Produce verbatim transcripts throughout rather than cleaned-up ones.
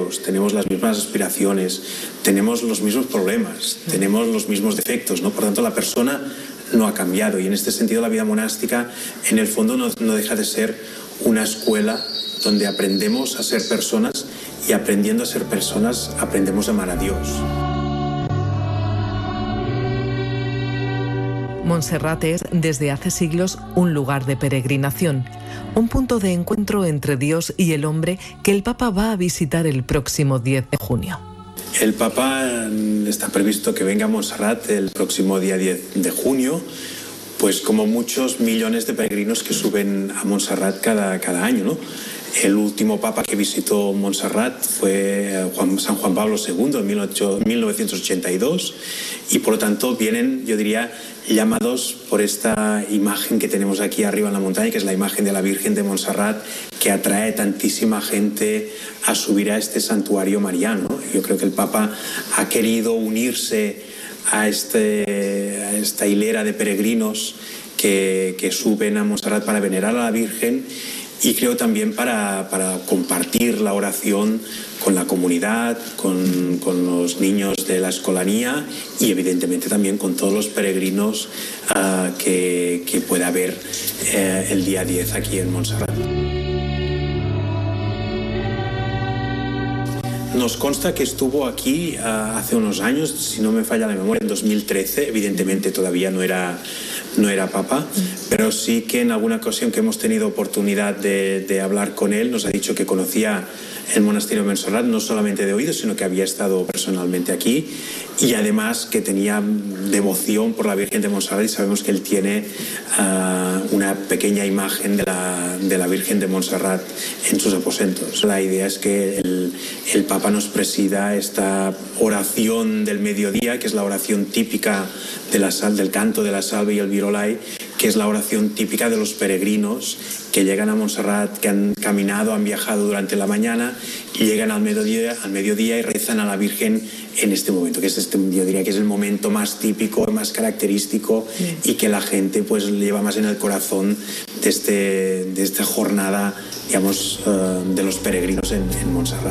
deseos, tenemos las mismas aspiraciones, tenemos los mismos problemas, tenemos los mismos defectos, ¿no? Por tanto, la persona no ha cambiado, y en este sentido la vida monástica en el fondo no, no deja de ser una escuela donde aprendemos a ser personas, y aprendiendo a ser personas aprendemos a amar a Dios. Montserrat es, desde hace siglos, un lugar de peregrinación, un punto de encuentro entre Dios y el hombre que el Papa va a visitar el próximo diez de junio. El Papa está previsto que venga a Montserrat el próximo día diez de junio, pues como muchos millones de peregrinos que suben a Montserrat cada, cada año, ¿no? El último Papa que visitó Montserrat fue Juan, San Juan Pablo segundo en mil novecientos ochenta y dos, y por lo tanto vienen, yo diría, llamados por esta imagen que tenemos aquí arriba en la montaña, que es la imagen de la Virgen de Montserrat, que atrae tantísima gente a subir a este santuario mariano. Yo creo que el Papa ha querido unirse a, este, a esta hilera de peregrinos que, que suben a Montserrat para venerar a la Virgen, y creo también para, para compartir la oración con la comunidad, con, con los niños de la escolanía, y evidentemente también con todos los peregrinos uh, que, que pueda haber uh, el día diez aquí en Montserrat. Nos consta que estuvo aquí uh, hace unos años, si no me falla la memoria, en dos mil trece, evidentemente todavía no era, no era Papa, pero sí que en alguna ocasión que hemos tenido oportunidad de, de hablar con él, nos ha dicho que conocía el monasterio de Montserrat, no solamente de oído, sino que había estado personalmente aquí, y además que tenía devoción por la Virgen de Montserrat, y sabemos que él tiene uh, una pequeña imagen de la, de la Virgen de Montserrat en sus aposentos. La idea es que el, el Papa nos presida esta oración del mediodía, que es la oración típica de la sal, del canto de la salve y el virolai, que es la oración típica de los peregrinos que llegan a Montserrat, que han caminado, han viajado durante la mañana y llegan al mediodía, al mediodía y rezan a la Virgen en este momento, que es este, yo diría que es el momento más típico, más característico, y que la gente pues lleva más en el corazón de, este, de esta jornada, digamos, uh, de los peregrinos en, en Montserrat.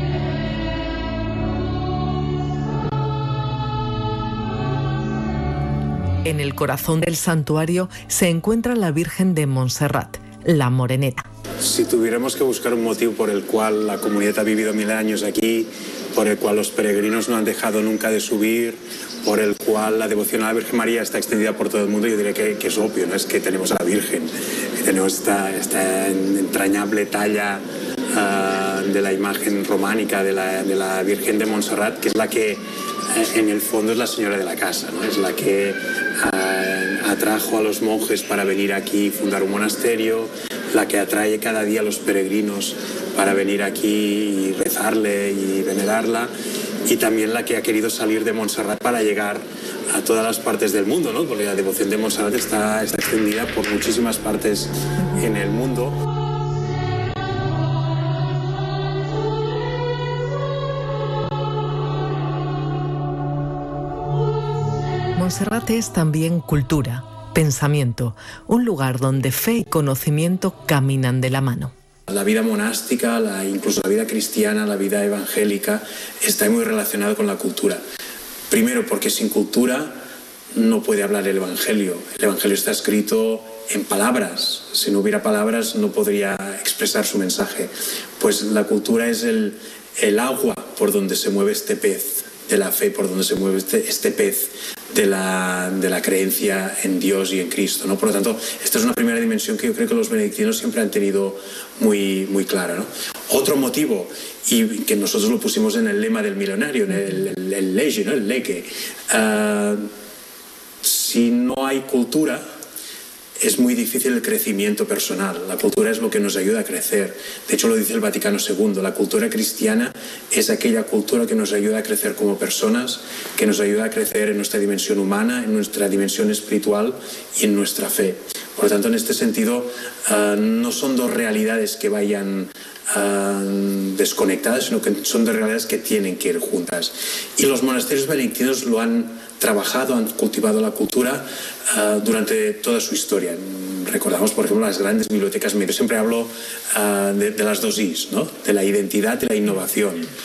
En el corazón del santuario se encuentra la Virgen de Montserrat, la Moreneta. Si tuviéramos que buscar un motivo por el cual la comunidad ha vivido mil años aquí, por el cual los peregrinos no han dejado nunca de subir, por el cual la devoción a la Virgen María está extendida por todo el mundo, yo diría que, que es obvio, ¿no? Es que tenemos a la Virgen, que tenemos esta, esta entrañable talla uh, de la imagen románica de la, de la Virgen de Montserrat, que es la que en el fondo es la señora de la casa, ¿no? Es la que uh, atrajo a los monjes para venir aquí y fundar un monasterio, la que atrae cada día a los peregrinos para venir aquí y rezarle y venerarla, y también la que ha querido salir de Montserrat para llegar a todas las partes del mundo, ¿no? Porque la devoción de Montserrat está, está extendida por muchísimas partes en el mundo. Montserrat es también cultura, pensamiento, un lugar donde fe y conocimiento caminan de la mano. La vida monástica, la, incluso la vida cristiana, la vida evangélica, está muy relacionada con la cultura. Primero porque sin cultura no puede hablar el Evangelio. El Evangelio está escrito en palabras. Si no hubiera palabras no podría expresar su mensaje. Pues la cultura es el, el agua por donde se mueve este pez de la fe, por donde se mueve este, este pez de la, de la creencia en Dios y en Cristo, ¿no? Por lo tanto, esta es una primera dimensión que yo creo que los benedictinos siempre han tenido muy, muy clara, ¿no? Otro motivo, y que nosotros lo pusimos en el lema del milenario, en el, el, el lege, ¿no? El lege. Uh, si no hay cultura, es muy difícil el crecimiento personal. La cultura es lo que nos ayuda a crecer. De hecho, lo dice el Vaticano segundo. La cultura cristiana es aquella cultura que nos ayuda a crecer como personas, que nos ayuda a crecer en nuestra dimensión humana, en nuestra dimensión espiritual y en nuestra fe. Por lo tanto, en este sentido, uh, no son dos realidades que vayan uh, desconectadas, sino que son dos realidades que tienen que ir juntas. Y los monasterios benedictinos lo han trabajado, han cultivado la cultura uh, durante toda su historia. Recordamos, por ejemplo, las grandes bibliotecas. Yo siempre hablo uh, de, de las dos I's, ¿no? De la identidad y la innovación.